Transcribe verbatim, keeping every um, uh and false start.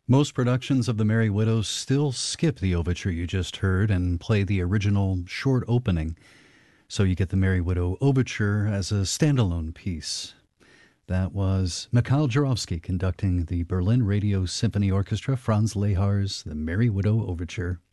Most productions of The Merry Widow still skip the overture you just heard and play the original short opening. So you get The Merry Widow Overture as a standalone piece. That was Mikhail Jurovsky conducting the Berlin Radio Symphony Orchestra, Franz Lehar's The Merry Widow Overture.